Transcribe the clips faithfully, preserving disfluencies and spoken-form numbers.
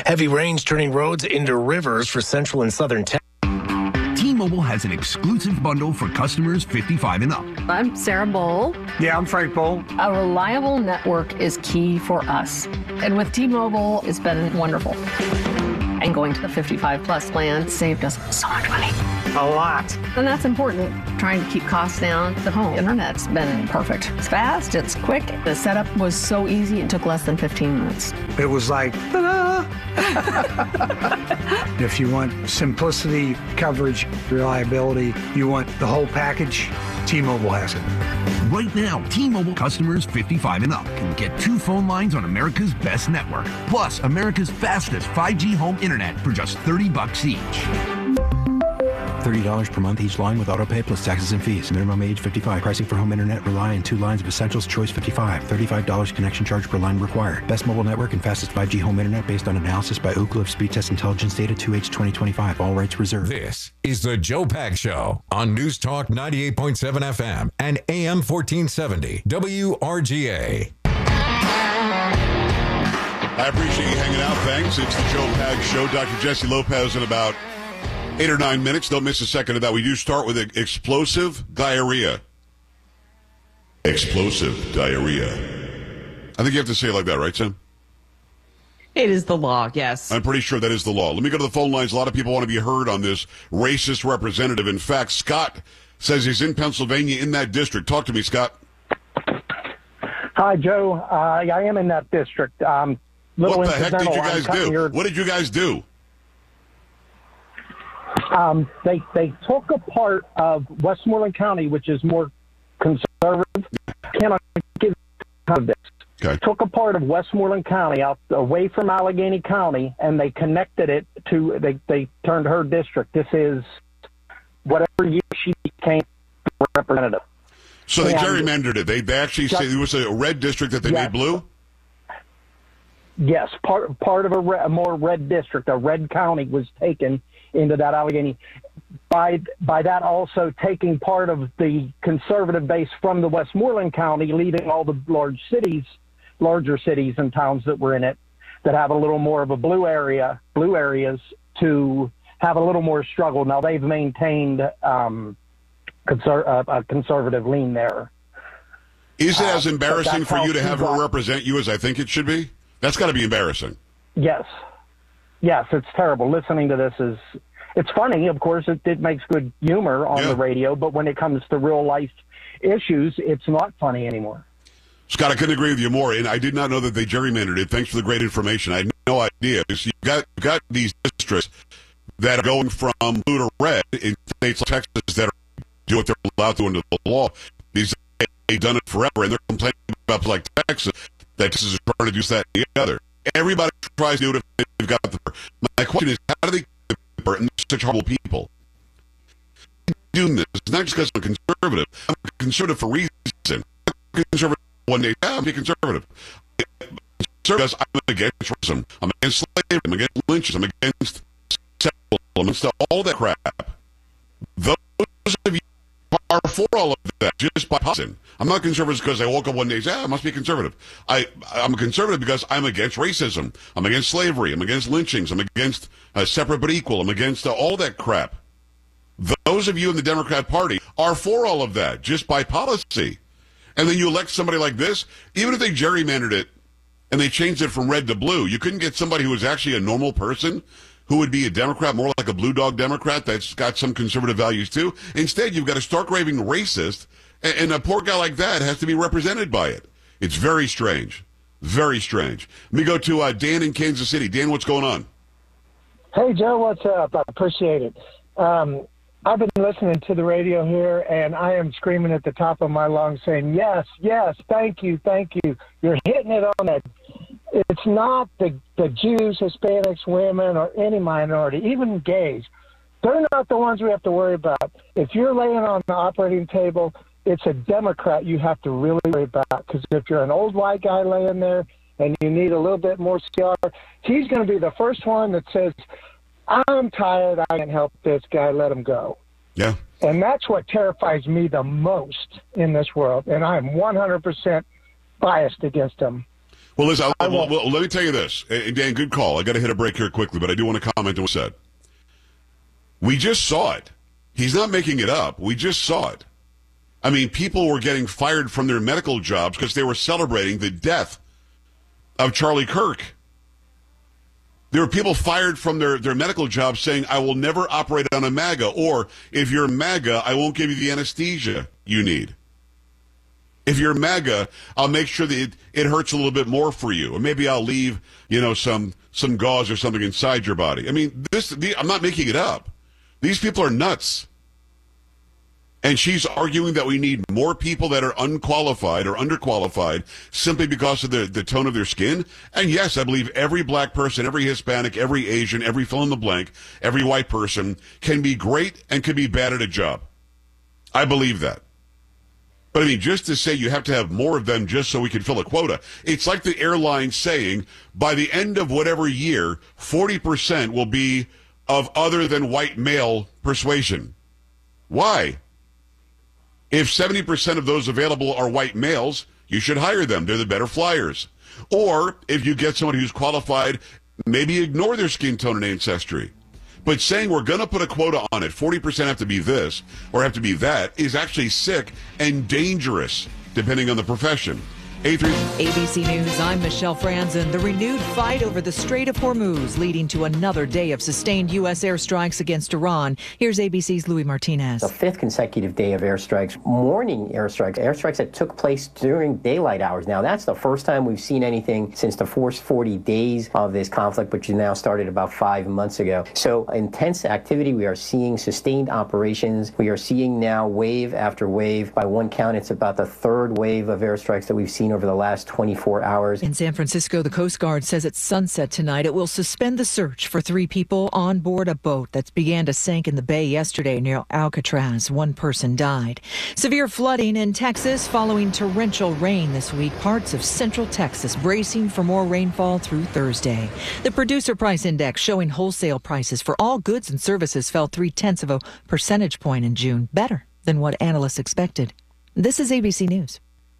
Heavy rains turning roads into rivers for central and southern Texas. T-Mobile has an exclusive bundle for customers fifty-five and up. I'm Sarah Bowl. Yeah, I'm Frank Bowl. A reliable network is key for us. And with T-Mobile, it's been wonderful. And going to the fifty-five plus plan saved us so much money. A lot. And that's important. Trying to keep costs down. The home internet's been perfect. It's fast, it's quick. The setup was so easy, it took less than fifteen minutes. It was like, ta-da! If you want simplicity, coverage, reliability, you want the whole package, T-Mobile has it. Right now, T-Mobile customers fifty-five and up can get two phone lines on America's best network, plus America's fastest five G home internet for just thirty bucks each. thirty dollars per month each line with autopay plus taxes and fees. Minimum age fifty-five. Pricing for home internet rely on two lines of Essentials Choice fifty-five. thirty-five dollars connection charge per line required. Best mobile network and fastest five G home internet based on analysis by Ookla of Speed Test Intelligence Data two H twenty twenty-five. All rights reserved. This is the Joe Pags Show on News Talk ninety-eight point seven F M and A M fourteen seventy W R G A. I appreciate you hanging out. Thanks. It's the Joe Pags Show. Doctor Jesse Lopez in about eight or nine minutes. Don't miss a second of that. We do start with explosive diarrhea. Explosive diarrhea. I think you have to say it like that, right, Sam? It is the law, yes. I'm pretty sure that is the law. Let me go to the phone lines. A lot of people want to be heard on this racist representative. In fact, Scott says he's in Pennsylvania in that district. Talk to me, Scott. Hi, Joe. Uh, I am in that district. Um, little what the heck did you incidental. guys do? Your... What did you guys do? Um, they they took a part of Westmoreland County, which is more conservative. Can I give you this? Okay. Took a part of Westmoreland County out away from Allegheny County, and they connected it to. They they turned her district. This is whatever year she became representative. So they and gerrymandered it. They, they actually just, say there was a red district that they yes. made blue? Yes, part part of a, re, a more red district, a red county was taken into that Allegheny. By by that also taking part of the conservative base from the Westmoreland County, leaving all the large cities, larger cities and towns that were in it that have a little more of a blue area, blue areas to have a little more struggle. Now they've maintained um, conser- uh, a conservative lean there. Is it as uh, embarrassing for you to have her got, represent you as I think it should be? That's got to be embarrassing. Yes. Yes, it's terrible. Listening to this is, it's funny, of course, it, it makes good humor on yeah. the radio, but when it comes to real life issues, it's not funny anymore. Scott, I couldn't agree with you more, and I did not know that they gerrymandered it. Thanks for the great information. I had no idea. You've got, you've got these districts that are going from blue to red in states like Texas that are doing what they're allowed to under the law. These they've done it forever, and they're complaining about like Texas, that Texas is trying to do that and the other. Everybody tries to do it if they've got the power. My question is, how do they get the power and they're such horrible people? Doing this, it's not just because I'm a conservative. I'm a conservative for a reason. I'm conservative one day, yeah, I'm a conservative. Because I'm against racism. I'm against slavery. I'm against lynches. I'm against sexual. I'm against all that crap. Those of you are for all of that just by position. I'm not conservative because I woke up one day and said, ah, I must be conservative. I, I'm a conservative because I'm against racism. I'm against slavery. I'm against lynchings. I'm against uh, separate but equal. I'm against uh, all that crap. Those of you in the Democrat Party are for all of that just by policy. And then you elect somebody like this, even if they gerrymandered it and they changed it from red to blue, you couldn't get somebody who was actually a normal person who would be a Democrat, more like a blue dog Democrat that's got some conservative values too. Instead, you've got a stark raving racist, and a poor guy like that has to be represented by it. It's very strange. Very strange. Let me go to uh, Dan in Kansas City. Dan, what's going on? Hey, Joe, what's up? I appreciate it. Um, I've been listening to the radio here, and I am screaming at the top of my lungs saying, yes, yes, thank you, thank you. You're hitting it on that. It's not the, the Jews, Hispanics, women, or any minority, even gays. They're not the ones we have to worry about. If you're laying on the operating table, it's a Democrat you have to really worry about, because if you're an old white guy laying there and you need a little bit more C R, he's going to be the first one that says, I'm tired, I can't help this guy, let him go. Yeah. And that's what terrifies me the most in this world, and I'm one hundred percent biased against him. Well, listen, I'll, well, well, let me tell you this. And Dan, good call. I got to hit a break here quickly, but I do want to comment on what you said. We just saw it. He's not making it up. We just saw it. I mean, people were getting fired from their medical jobs because they were celebrating the death of Charlie Kirk. There were people fired from their, their medical jobs saying, I will never operate on a MAGA, or if you're MAGA, I won't give you the anesthesia you need. If you're MAGA, I'll make sure that it, it hurts a little bit more for you, or maybe I'll leave, you know, some some gauze or something inside your body. I mean, this the, I'm not making it up. These people are nuts. And she's arguing that we need more people that are unqualified or underqualified simply because of the, the tone of their skin. And yes, I believe every black person, every Hispanic, every Asian, every fill in the blank, every white person can be great and can be bad at a job. I believe that. But I mean, just to say you have to have more of them just so we can fill a quota. It's like the airline saying by the end of whatever year, forty percent will be of other than white male persuasion. Why? If seventy percent of those available are white males, you should hire them. They're the better flyers. Or if you get someone who's qualified, maybe ignore their skin tone and ancestry. But saying we're going to put a quota on it, forty percent have to be this or have to be that, is actually sick and dangerous, depending on the profession. A three A B C News, I'm Michelle Franzen. The renewed fight over the Strait of Hormuz leading to another day of sustained U S airstrikes against Iran. Here's A B C's Louis Martinez. The fifth consecutive day of airstrikes, morning airstrikes, airstrikes that took place during daylight hours. Now, that's the first time we've seen anything since the first forty days of this conflict, which now started about five months ago. So intense activity. We are seeing sustained operations. We are seeing now wave after wave. By one count, it's about the third wave of airstrikes that we've seen over the last twenty-four hours. In San Francisco, the Coast Guard says at sunset tonight it will suspend the search for three people on board a boat that began to sink in the bay yesterday near Alcatraz. One person died. Severe flooding in Texas following torrential rain this week. Parts of central Texas bracing for more rainfall through Thursday. The Producer Price Index showing wholesale prices for all goods and services fell three-tenths of a percentage point in June, better than what analysts expected. This is A B C News.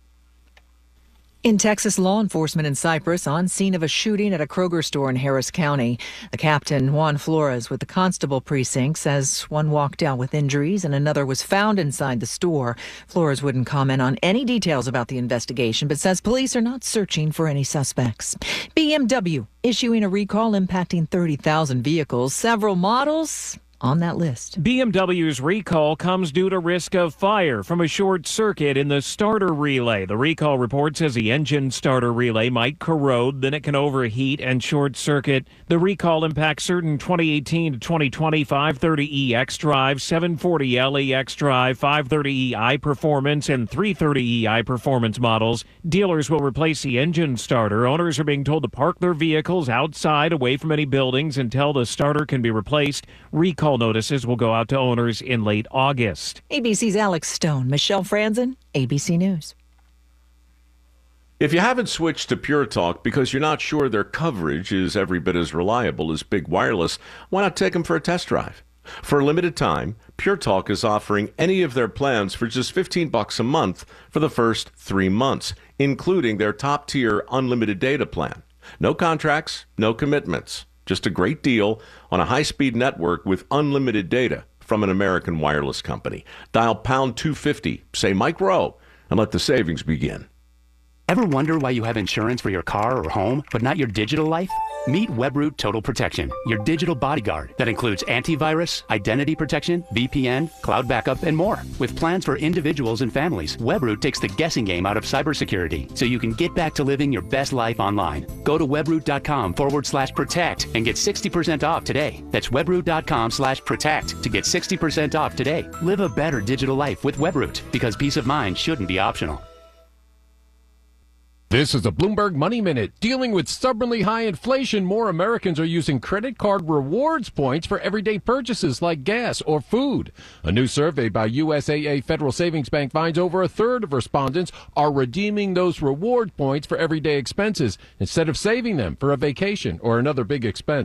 In Texas, law enforcement in Cyprus on scene of a shooting at a Kroger store in Harris County. The captain, Juan Flores, with the constable precinct, says one walked out with injuries and another was found inside the store. Flores wouldn't comment on any details about the investigation, but says police are not searching for any suspects. B M W issuing a recall impacting thirty thousand vehicles, several models on that list. B M W's recall comes due to risk of fire from a short circuit in the starter relay. The recall report says the engine starter relay might corrode, then it can overheat and short circuit. The recall impacts certain twenty eighteen to twenty twenty five thirty E X-Drive, seven forty L E X-Drive, five thirty E I-Performance, and three thirty E I-Performance models. Dealers will replace the engine starter. Owners are being told to park their vehicles outside away from any buildings until the starter can be replaced. Recall notices will go out to owners in late August. A B C's Alex Stone, Michelle Franzen, A B C News. If you haven't switched to Pure Talk because you're not sure their coverage is every bit as reliable as Big Wireless, why not take them for a test drive? For a limited time, Pure Talk is offering any of their plans for just fifteen bucks a month for the first three months, including their top-tier unlimited data plan. No contracts, no commitments. Just a great deal on a high-speed network with unlimited data from an American wireless company. Dial pound two fifty, say Mike Rowe, and let the savings begin. Ever wonder why you have insurance for your car or home, but not your digital life? Meet Webroot Total Protection, your digital bodyguard that includes antivirus, identity protection, V P N, cloud backup, and more. With plans for individuals and families, Webroot takes the guessing game out of cybersecurity so you can get back to living your best life online. Go to webroot.com forward slash protect and get sixty percent off today. That's webroot.com slash protect to get sixty percent off today. Live a better digital life with Webroot because peace of mind shouldn't be optional. This is the Bloomberg Money Minute. Dealing with stubbornly high inflation, more Americans are using credit card rewards points for everyday purchases like gas or food. A new survey by U S A A Federal Savings Bank finds over a third of respondents are redeeming those reward points for everyday expenses instead of saving them for a vacation or another big expense.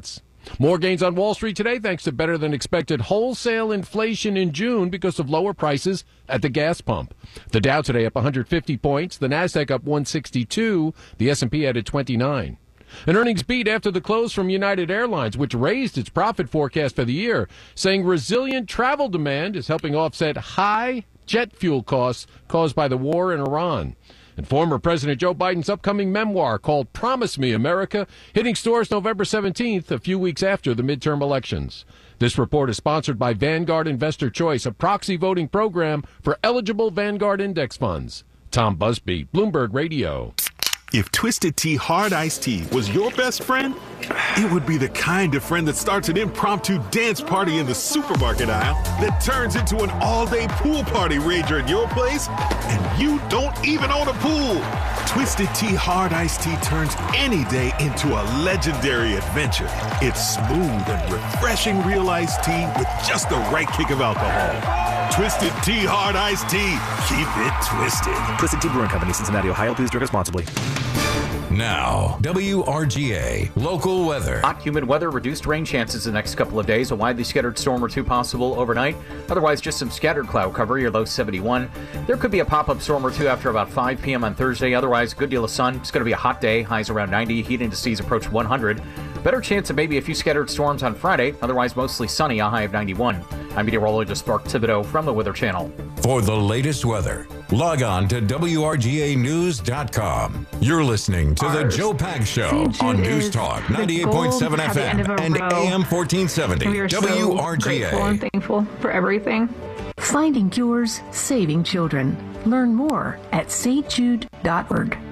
More gains on Wall Street today thanks to better than expected wholesale inflation in June because of lower prices at the gas pump. The Dow today up one hundred fifty points, the Nasdaq up one sixty-two, the S and P added twenty-nine. An earnings beat after the close from United Airlines, which raised its profit forecast for the year, saying resilient travel demand is helping offset high jet fuel costs caused by the war in Iran. And former President Joe Biden's upcoming memoir called Promise Me, America, hitting stores November seventeenth, a few weeks after the midterm elections. This report is sponsored by Vanguard Investor Choice, a proxy voting program for eligible Vanguard index funds. Tom Busby, Bloomberg Radio. If Twisted Tea Hard Iced Tea was your best friend, it would be the kind of friend that starts an impromptu dance party in the supermarket aisle that turns into an all-day pool party rager at your place, and you don't even own a pool. Twisted Tea Hard Iced Tea turns any day into a legendary adventure. It's smooth and refreshing real iced tea with just the right kick of alcohol. Twisted Tea Hard Iced Tea. Keep it twisted. Twisted Tea Brewing Company, Cincinnati, Ohio. Please drink responsibly. Now, W R G A local weather. Hot, humid weather, reduced rain chances the next couple of days. A widely scattered storm or two possible overnight. Otherwise, just some scattered cloud cover. Your low seventy-one. There could be a pop-up storm or two after about five p.m. on Thursday. Otherwise, good deal of sun. It's going to be a hot day. Highs around ninety. Heat indices approach one hundred. Better chance of maybe a few scattered storms on Friday. Otherwise, mostly sunny. A high of ninety-one. I'm meteorologist Mark Thibodeau from the Weather Channel. For the latest weather, log on to W R G A news dot com. You're listening to The Joe Pags Show on News Talk ninety-eight point seven F M and A M fourteen seventy. We are W R G A. So grateful and thankful for everything. Finding cures, saving children. Learn more at S T Jude dot org.